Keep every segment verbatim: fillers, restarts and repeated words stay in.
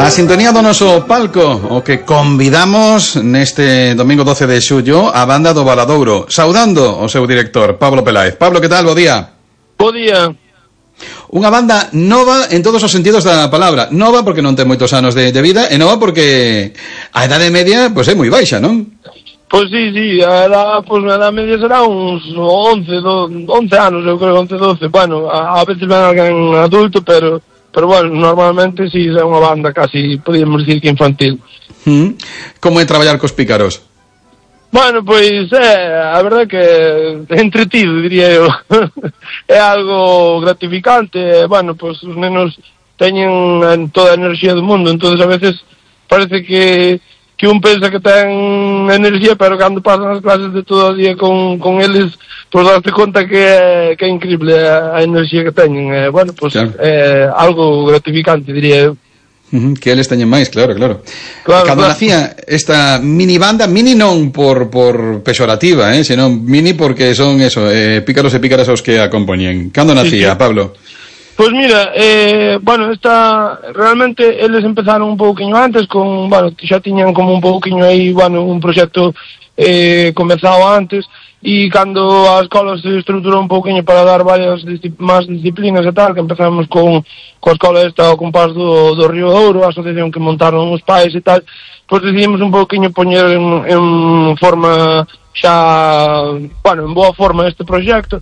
A sintonía do noso palco, o que convidamos neste domingo doce de xullo a banda do Valadouro, saudando o seu director, Pablo Peláez. Pablo, que tal? Bo día. Bo día. Unha banda nova en todos os sentidos da palabra. Nova porque non ten moitos anos de, de vida, e nova porque a edade media pois é moi baixa, non? Pois sí, sí, a edade, pois, a edade media será uns once, once anos, eu creo, once, doce. Bueno, a, a veces ven alguén adulto, pero... Pero, bueno, normalmente sí é unha banda casi, podíamos dicir que infantil. Mm. Como é traballar cos pícaros? Bueno, pois, é, a verdade que é entretido, diría eu. É algo gratificante, bueno, pois os nenos teñen toda a enerxía do mundo, entonces a veces parece que... que un pensa que ten enerxía, pero cando pasan as clases de todo o día con, con eles, pois darte conta que é, que é increíble a, a enerxía que teñen. Eh, bueno, pois claro. É algo gratificante, diría eu. Uh-huh, que eles teñen máis, claro, claro. claro cando claro. nacía esta mini banda, mini non por, por pejorativa, eh, senón mini porque son eso, eh, pícaros e pícaras os que a compoñen. Cando nacía, sí, sí. Pablo? Pois mira, eh, bueno, esta, realmente eles empezaron un pouquiño antes con, bueno, xa tiñan como un pouquiño aí, bueno, un proxecto eh, comezado antes, e cando a escola se estruturou un pouquiño para dar varias discip- máis disciplinas e tal, que empezamos con, coa escola esta ao compás do, do Río Douro, a asociación que montaron os pais e tal, pois decidimos un pouquiño poñer en, en forma xa, bueno, en boa forma este proxecto,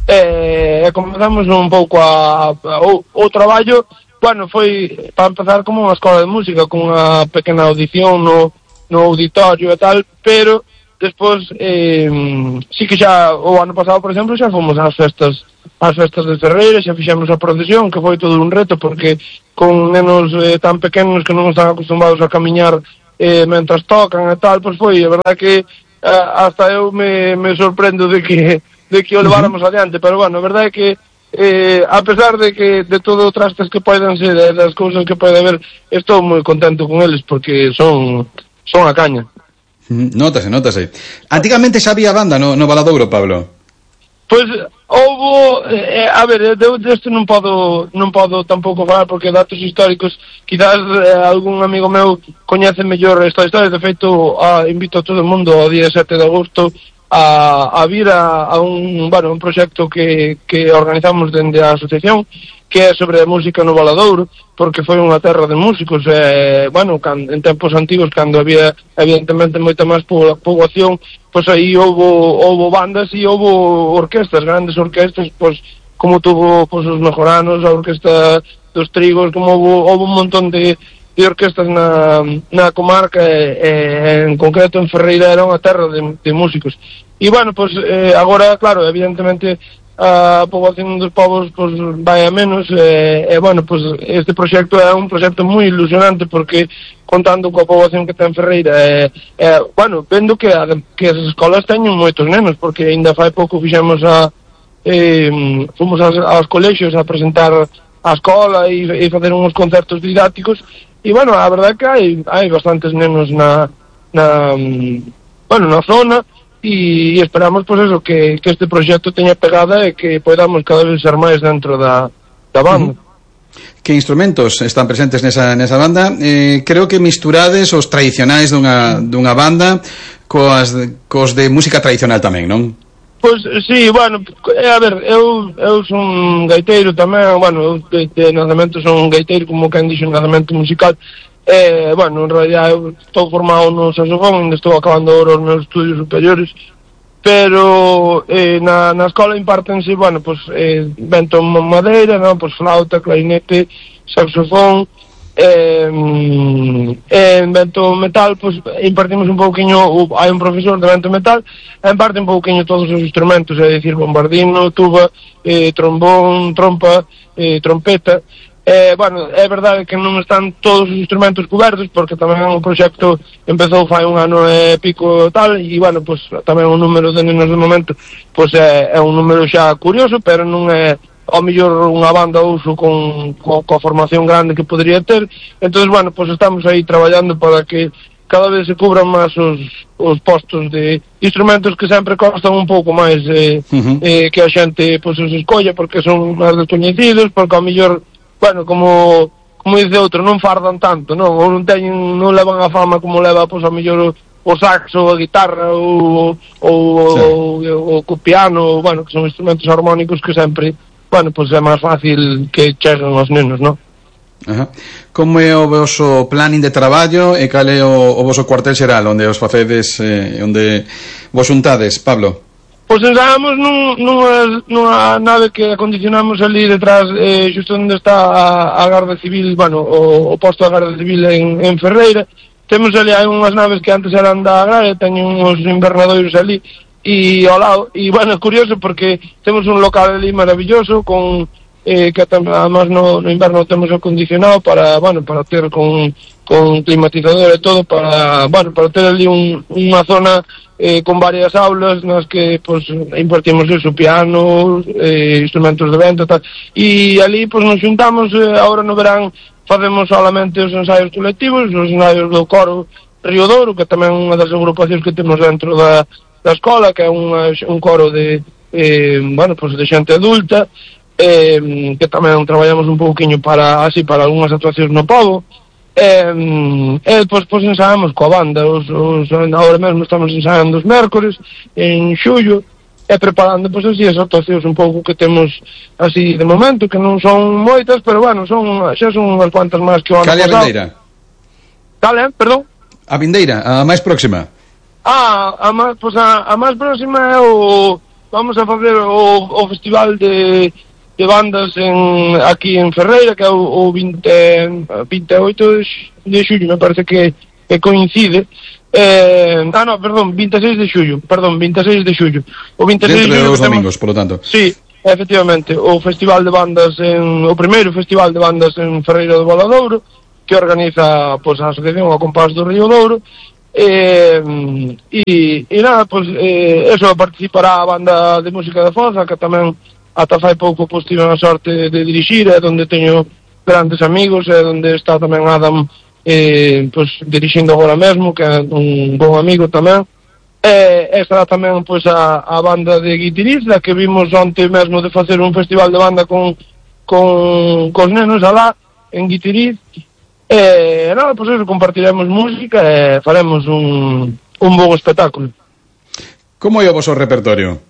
e eh, comenzamos un pouco a, a o, o traballo, bueno, foi para empezar como unha escola de música con unha pequena audición no, no auditorio e tal, pero despois eh, sí que xa o ano pasado, por exemplo, xa fomos ás festas ás festas de Ferreira, xa fixemos a procesión, que foi todo un reto porque con nenos eh, tan pequenos que non están acostumbrados a camiñar eh, mentras tocan e tal, pois foi, a verdad que eh, hasta eu me, me sorprendo de que de que o leváramos uh-huh. adiante, pero bueno, a verdade é que eh, a pesar de que de todo o trastes que poden ser, das cousas que pode haber, estou moi contento con eles porque son son a caña. Nótase, nótase. Antigamente xa había banda no, no Valadouro, Pablo? Pois houbo, eh, a ver, eu desto non podo non podo tampouco falar porque datos históricos, quizás eh, algún amigo meu coñece mellor esta historia, de feito a, invito a todo o mundo ao día sete de agosto a, a vir a, a un, bueno, un proxecto que, que organizamos dende a asociación, que é sobre a música no Valadouro, porque foi unha terra de músicos, eh, bueno, can, en tempos antigos, cando había evidentemente moita máis poboación, pois aí houbo, houbo bandas e houbo orquestas, grandes orquestas, pois como tuvo pois, os Mejoranos, a orquesta dos Trigos, como houbo, houbo un montón de de orquestas na, na comarca, e, en concreto en Ferreira era unha terra de, de músicos. E, bueno, pois, eh, agora, claro, evidentemente, a poboación dos povos pois, vai a menos, e, e, bueno, pois, este proxecto é un proxecto moi ilusionante, porque, contando coa poboación que ten Ferreira, e, e, bueno, vendo que, a, que as escolas teñen moitos nenos, porque ainda fai pouco fixemos a, eh, fomos aos, aos colexios a presentar a escola e, e facer uns concertos didácticos. E, bueno, a verdade que hai, hai bastantes nenos na, na, bueno, na zona, e, e esperamos, pois, eso, que, que este proxecto teña pegada e que podamos cada vez ser máis dentro da, da banda. Uh-huh. Que instrumentos están presentes nesa, nesa banda? Eh, creo que misturades os tradicionais dunha, dunha banda coas, cos de música tradicional tamén, non? Pois, sí, bueno, a ver, eu, eu son gaiteiro tamén, bueno, eu de, de nacemento son gaiteiro, como quen dixo, nacemento musical, e, bueno, en realidad eu estou formado no saxofón, ainda estou acabando agora os meus estudios superiores, pero eh, na, na escola impártense, bueno, pois, eh, vento madeira, non, pois, flauta, clarinete, saxofón, Eh, en vento metal, pois, impartimos un pouquiño, hai un profesor de vento metal, imparte un pouquiño todos os instrumentos, é dicir, bombardino, tuba, eh, trombón, trompa, eh, trompeta. Eh, bueno, é verdade que non están todos os instrumentos cobertos, porque tamén o proxecto empezou fai un ano e pico tal, e, bueno, pois, tamén o número de nenos de momento, pois, é, é un número xa curioso, pero non é ao mellor unha banda uso con, con, coa formación grande que podría ter. Entonces, bueno, pues estamos aí traballando para que cada vez se cubran máis os, os postos de instrumentos que sempre costan un pouco máis eh, uh-huh. eh, que a xente pues, os escolla, porque son máis descoñecidos, porque ao mellor, bueno, como como dice outro, non fardan tanto, non? Ou non teñen, non levan a fama como leva, pois, a mellor o saxo, a guitarra, ou, ou, sí. o, o, o piano, bueno, que son instrumentos armónicos que sempre, bueno, pois é máis fácil que cheguen aos nenos, non? Ajá. Como é o vosso planning de traballo e cal é o, o voso cuartel xeral onde os facedes, eh, onde vos xuntades, Pablo? Pois ensaiamos nun, nunha, nunha nave que acondicionamos ali detrás, eh, xusto onde está a, a Garda Civil, bueno, o, o posto da Garda Civil en, en Ferreira. Temos ali, hai unhas naves que antes eran da Agraria, teñen uns invernadoiros ali, e ao lado, e bueno, é curioso porque temos un local ali maravilloso, con, eh, que además no, no inverno temos acondicionado para, bueno, para ter con, con climatizador e todo, para, bueno, para ter ali un, unha zona eh, con varias aulas nas que pues, impartimos eso, piano, eh, instrumentos de vento e tal, e ali pues, nos xuntamos, eh, agora no verán facemos solamente os ensaios colectivos, os ensaios do coro Río Douro, que tamén é unha das agrupacións que temos dentro da, da escola, que é unha, un coro de, eh, bueno, pues, de xente adulta, eh, que tamén traballamos un pouquiño para, así, para algunhas actuacións no pobo. E, e pois, pois ensaiamos coa banda, os, os, agora mesmo estamos ensaiando os mércores en xullo e preparando pois así as actuacións un pouco que temos así de momento, que non son moitas, pero bueno, son xa son unhas cuantas máis que o ano pasado. Cal é a vindeira? Cal é, perdón? A vindeira, a máis próxima. Ah, a máis, pois a, a máis próxima é o vamos a facer o, o festival de de bandas en, aquí en Ferreira, que é o, o vinte, vinte e oito de xullo, me parece que, que coincide. Eh, ah, no, perdón, vinte e seis de xullo, perdón, vinte e seis de xullo. O vinte e seis Dentro de dos temos, domingos, por lo tanto. Sí, efectivamente, o festival de bandas en, o primeiro festival de bandas en Ferreira do Valadouro, que organiza, pois, a Asociación ao Compás do Río Douro. Eh, e, e nada, pois, eh, eso participará a banda de música de Foza, que tamén ata fai pouco pois tive a sorte de dirixir, é onde teño grandes amigos, é onde está tamén Adam eh, pois dirixindo agora mesmo, que é un bon amigo tamén. E estará tamén pois a, a banda de Guitiriz, da que vimos onte mesmo de facer un festival de banda con, con cos nenos alá en Guitiriz. E nada, pois eso, compartiremos música e faremos un, un bon espectáculo. Como é o voso repertorio?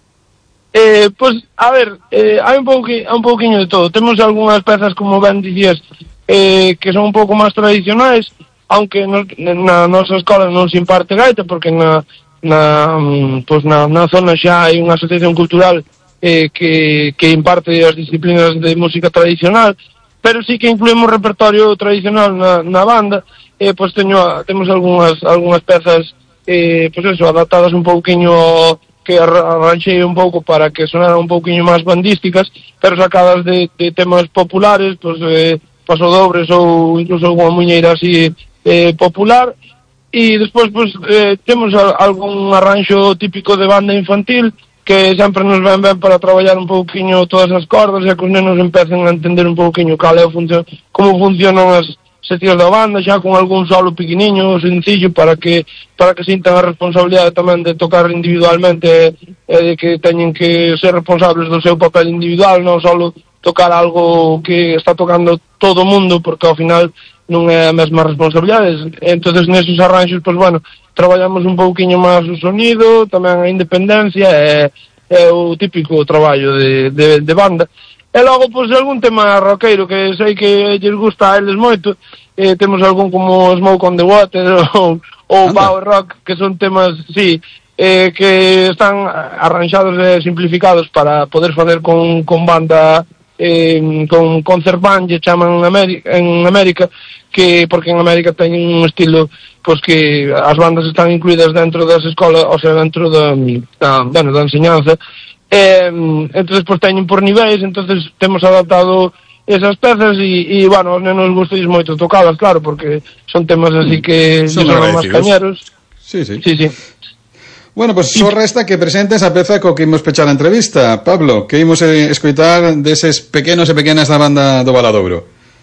Eh, pois, a ver, eh, hai un, pouqui, un pouquiño de todo. Temos algunhas pezas, como ben dicías, eh, que son un pouco máis tradicionais, aunque nos, na nosa escola non se imparte gaita, porque na, na, pois na, na zona xa hai unha asociación cultural eh, que, que imparte as disciplinas de música tradicional, pero sí que incluímos repertorio tradicional na, na banda. Eh, pois teño, temos algunhas, algunhas pezas eh, pois eso, adaptadas un pouquiño que arranxei un pouco para que sonaran un pouquiño máis bandísticas, pero sacadas de, de temas populares, pois, eh, pasodobres ou incluso alguna muñeira así eh, popular. E despois, pois, eh, temos a, algún arranxo típico de banda infantil que sempre nos ven ben para traballar un pouquiño todas as cordas e que os nenos empecen a entender un pouquiño cal é o función, como funcionan as seccións da banda, xa con algún solo pequeniño, sencillo, para que para que sintan a responsabilidade tamén de tocar individualmente e de que teñen que ser responsables do seu papel individual, non só tocar algo que está tocando todo o mundo, porque ao final non é a mesma responsabilidade. Entonces neses arranxos, pois bueno, traballamos un pouquiño máis o sonido, tamén a independencia e, e o típico traballo de, de, de banda. E logo, pois, algún tema roqueiro que sei que lles gusta a eles moito, eh, temos algún como Smoke on the Water ou, ou Power Rock, que son temas, sí, eh, que están arranxados e simplificados para poder facer con, con banda, eh, con concert band, lle chaman en América, en América, que porque en América teñen un estilo, pois que as bandas están incluídas dentro das escolas, ou sea, dentro da, da, bueno, da enseñanza. Eh, entonces pues teñen por niveis, entonces temos adaptado esas pezas e, e bueno, os nenos gustais moito tocalas, claro, porque son temas así que son, son máis cañeros. Sí, sí. Sí, sí. Bueno, pues só resta que presentes a peza co que imos pechar a entrevista, Pablo, que imos eh, escoitar deses pequenos e pequenas da banda do Valadouro.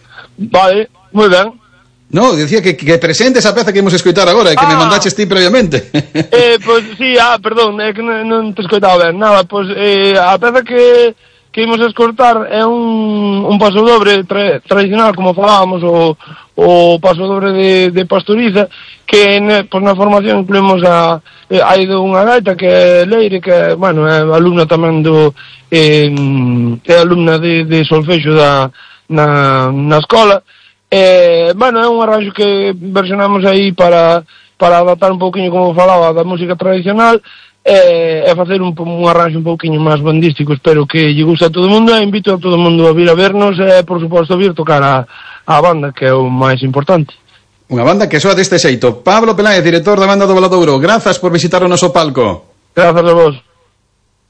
Vale, moi ben. No, decía que, que presente esa peza que imos escoitar agora, que ah, me mandaches ti previamente. eh, pois, pues, sí, ah, perdón, é que non, non te escoitaba ben, nada, pois, pues, eh, a peza que, que imos a escortar é un, un pasodobre tra, tradicional, como falábamos, o, o pasodobre de, de Pastoriza, que ne, pues, na formación incluímos a, eh, hai unha gaita que é Leire, que, bueno, é alumna tamén do, eh, é alumna de, de solfexo da, na, na escola, eh, bueno, é un arranxo que versionamos aí para, para adaptar un pouquinho, como falaba, da música tradicional, e, e facer un, un arranxo un pouquinho máis bandístico. Espero que lle guste a todo o mundo, e invito a todo o mundo a vir a vernos e, por suposto, a vir tocar a, a banda, que é o máis importante. Unha banda que soa deste xeito. Pablo Peláez, director da banda do Valadouro, grazas por visitar o noso palco. Grazas a vos.